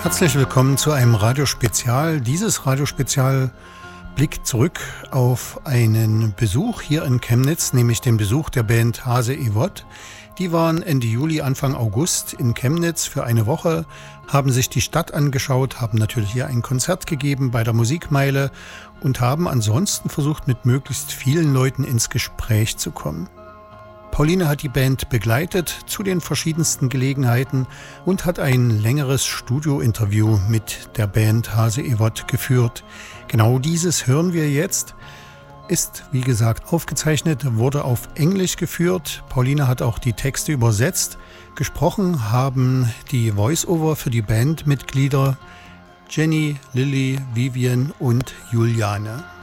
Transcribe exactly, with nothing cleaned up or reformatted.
Herzlich willkommen zu einem Radiospezial. Dieses Radiospezial blickt zurück auf einen Besuch hier in Chemnitz, nämlich den Besuch der Band Hase Ewodd. Die waren Ende Juli, Anfang August in Chemnitz für eine Woche, haben sich die Stadt angeschaut, haben natürlich hier ein Konzert gegeben bei der Musikmeile und haben ansonsten versucht, mit möglichst vielen Leuten ins Gespräch zu kommen. Pauline hat die Band begleitet zu den verschiedensten Gelegenheiten und hat ein längeres Studiointerview mit der Band Hase Ewodd geführt. Genau dieses hören wir jetzt. Ist, wie gesagt, aufgezeichnet, wurde auf Englisch geführt. Pauline hat auch die Texte übersetzt. Gesprochen haben die Voice-Over für die Bandmitglieder Jenny, Lilly, Vivian und Juliane.